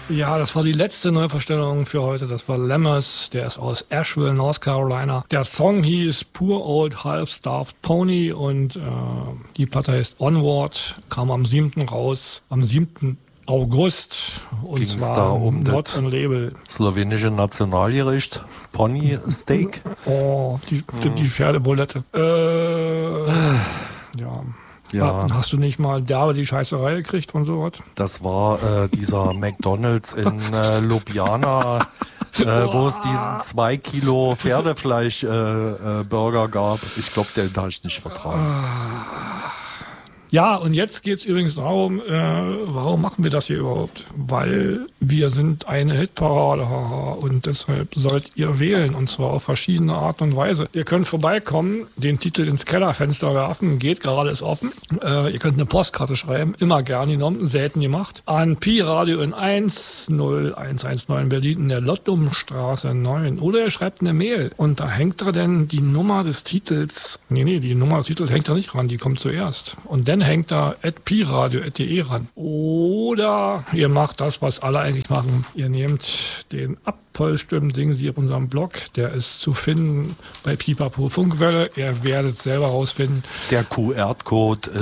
Ja, das war die letzte Neuverstellung für heute. Das war Lemmus, der ist aus Asheville, North Carolina. Der Song hieß Poor Old Half-Starved Pony und die Platte heißt Onward, kam am 7. raus, am 7. August. Und Ging's zwar da um Mod das und Label. slowenische Nationalgericht? Pony Steak? Oh, die Pferdebulette. Ja. Ja. Hast du nicht mal derbe die Scheißerei gekriegt von sowas? Das war dieser McDonald's in Ljubljana, wo es diesen 2 Kilo Pferdefleisch Burger gab. Ich glaube, den habe ich nicht vertragen. Ja, und jetzt geht's übrigens darum, warum machen wir das hier überhaupt? Weil wir sind eine Hitparade, haha, und deshalb sollt ihr wählen, und zwar auf verschiedene Art und Weise. Ihr könnt vorbeikommen, den Titel ins Kellerfenster werfen, geht gerade, ist offen. Ihr könnt eine Postkarte schreiben, immer gern genommen, selten gemacht, an Pi-Radio in 10119 Berlin in der Lottumstraße 9. Oder ihr schreibt eine Mail und da hängt da denn die Nummer des Titels, die Nummer des Titels hängt da nicht ran, die kommt zuerst. Und dann hängt da @piradio.de ran. Oder ihr macht das, was alle eigentlich machen. Ihr nehmt den Abvollstimmen, singen Sie auf unserem Blog. Der ist zu finden bei Pipapo Funkwelle. Ihr werdet selber rausfinden. Der QR-Code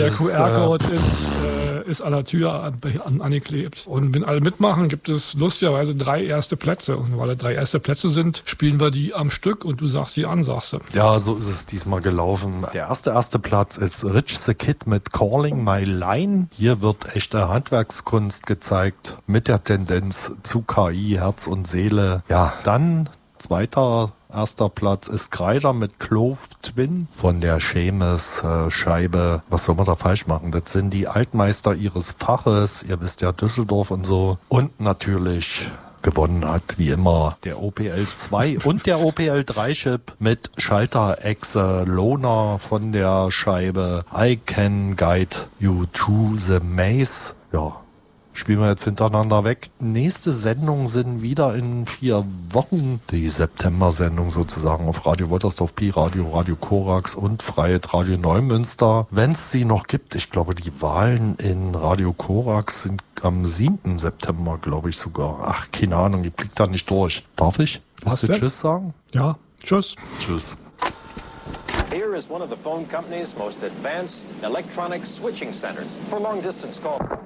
ist an der Tür angeklebt. Und wenn alle mitmachen, gibt es lustigerweise 3 erste Plätze. Und weil es 3 erste Plätze sind, spielen wir die am Stück und du sagst sie an, sagst du. Ja, so ist es diesmal gelaufen. Der erste Platz ist Rich the Kid mit Calling My Line. Hier wird echte Handwerkskunst gezeigt mit der Tendenz zu KI, Herz und Seele. Ja, dann erster Platz ist Kreider mit Clove Twin von der Seamus Scheibe. Was soll man da falsch machen? Das sind die Altmeister ihres Faches. Ihr wisst ja, Düsseldorf und so. Und natürlich gewonnen hat, wie immer, der OPL 2 und der OPL 3 Chip mit Schalterechse Loner von der Scheibe I Can Guide You to the Maze. Ja, spielen wir jetzt hintereinander weg. Nächste Sendung sind wieder in 4 Wochen. Die September-Sendung sozusagen auf Radio Woltersdorf, Pi-Radio, Radio Korax und Freiheit Radio Neumünster. Wenn es sie noch gibt, ich glaube, die Wahlen in Radio Korax sind am 7. September, glaube ich sogar. Ach, keine Ahnung, ich blick da nicht durch. Darf ich? Willst du Tschüss sagen? Ja, Tschüss. Tschüss. Here is one of the phone company's most advanced electronic switching centers for long-distance call.